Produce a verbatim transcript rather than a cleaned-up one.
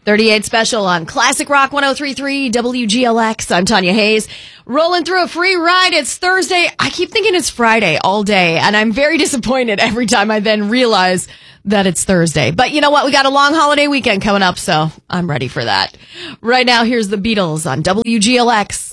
thirty-eight special on Classic Rock one oh three point three W G L X. I'm Tanya Hayes. Rolling through a free ride. It's Thursday. I keep thinking it's Friday all day, and I'm very disappointed every time I then realize that it's Thursday. But you know what? We got a long holiday weekend coming up, so I'm ready for that. Right now, here's the Beatles on W G L X.